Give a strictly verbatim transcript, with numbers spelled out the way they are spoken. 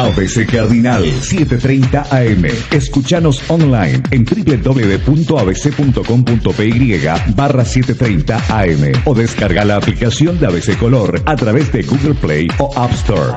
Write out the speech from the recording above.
A B C Cardinal setecientos treinta A M. Escuchanos online en w w w punto a b c punto com punto p y barra setecientos treinta A M o descarga la aplicación de A B C Color a través de Google Play o App Store.